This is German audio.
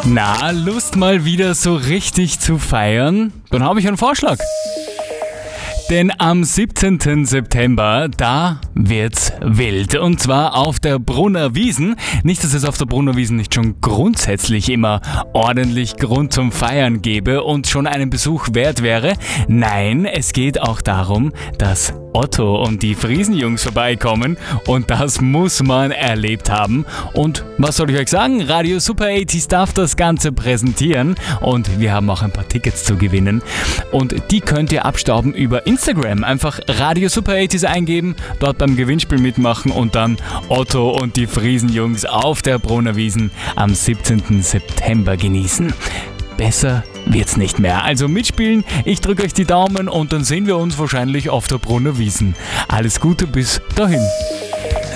Na, Lust mal wieder so richtig zu feiern? Dann habe ich einen Vorschlag. Denn am 17. September, da wird's wild. Und zwar auf der Brunner Wiesn. Nicht, dass es auf der Brunner Wiesn nicht schon grundsätzlich immer ordentlich Grund zum Feiern gäbe und schon einen Besuch wert wäre. Nein, es geht auch darum, dass Otto und die Friesenjungs vorbeikommen und das muss man erlebt haben. Und was soll ich euch sagen? Radio Super 80s darf das Ganze präsentieren und wir haben auch ein paar Tickets zu gewinnen und die könnt ihr abstauben über Instagram. Einfach Radio Super 80s eingeben, dort beim Gewinnspiel mitmachen und dann Otto und die Friesenjungs auf der Brunner Wiesn am 17. September genießen. Besser wird's nicht mehr. Also mitspielen, ich drücke euch die Daumen und dann sehen wir uns wahrscheinlich auf der Brunner Wiesn. Alles Gute bis dahin.